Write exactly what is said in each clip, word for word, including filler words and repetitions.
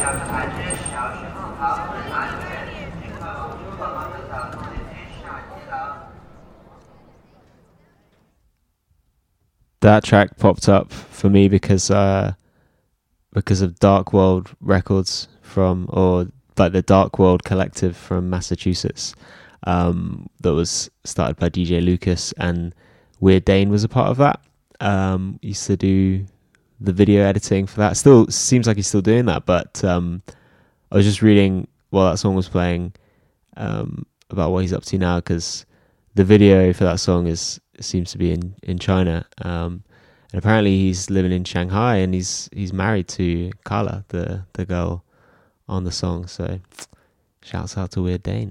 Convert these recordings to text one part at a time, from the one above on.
That track popped up for me because uh, because of Dark World Records from, or like the Dark World Collective from Massachusetts, um, that was started by D J Lucas, and Weird Dane was a part of that. Um, used to do the video editing for that. Still seems like he's still doing that, but um, I was just reading while that song was playing um, about what he's up to now, because the video for that song is seems to be in in China, um, and apparently he's living in Shanghai, and he's he's married to Carla, the the girl on the song. So shouts out to Weird Dane.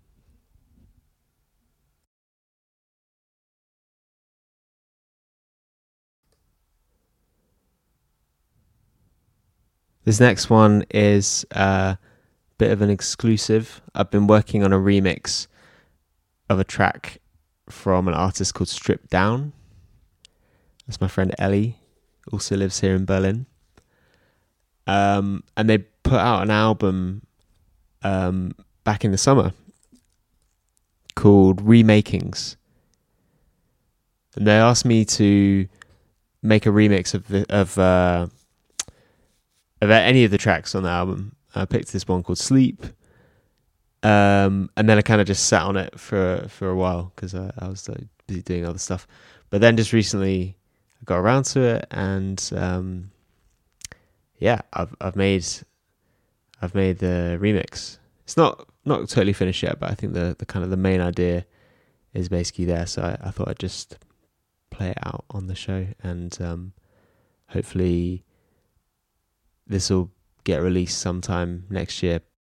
This next one is a bit of an exclusive. I've been working on a remix of a track from an artist called Stripped Down. That's my friend Ellie, also lives here in Berlin. Um, and they put out an album um, back in the summer called Remakings. And they asked me to make a remix of the, of uh, of any of the tracks on the album. I picked this one called Sleep, um, and then I kind of just sat on it for for a while because I, I was like, busy doing other stuff. But then just recently, I got around to it, and um, yeah, I've I've made I've made the remix. It's not not totally finished yet, but I think the the kind of the main idea is basically there. So I, I thought I'd just play it out on the show, and um, hopefully this will get released sometime next year.